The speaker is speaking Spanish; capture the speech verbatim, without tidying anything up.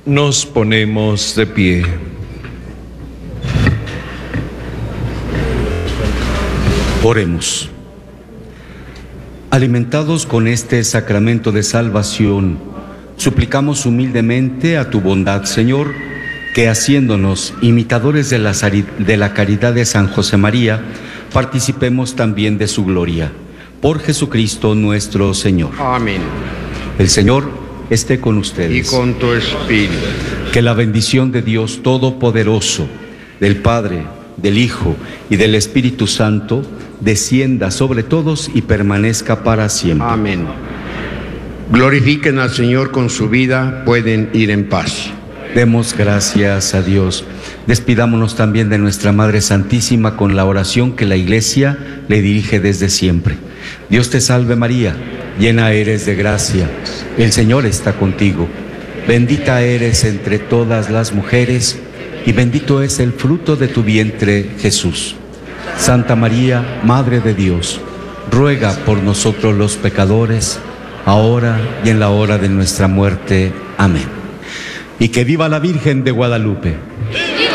Nos ponemos de pie. Oremos. Alimentados con este sacramento de salvación, suplicamos humildemente a tu bondad, Señor, que haciéndonos imitadores de la, de la caridad de San José María, participemos también de su gloria. Por Jesucristo nuestro Señor. Amén. El Señor esté con ustedes. Y con tu espíritu. Que la bendición de Dios Todopoderoso, del Padre, del Hijo y del Espíritu Santo, descienda sobre todos y permanezca para siempre. Amén. Glorifiquen al Señor con su vida, pueden ir en paz. Demos gracias a Dios. Despidámonos también de nuestra Madre Santísima con la oración que la Iglesia le dirige desde siempre. Dios te salve María, llena eres de gracia, el Señor está contigo. Bendita eres entre todas las mujeres y bendito es el fruto de tu vientre, Jesús. Santa María, Madre de Dios, ruega por nosotros los pecadores, ahora y en la hora de nuestra muerte. Amén. Y que viva la Virgen de Guadalupe.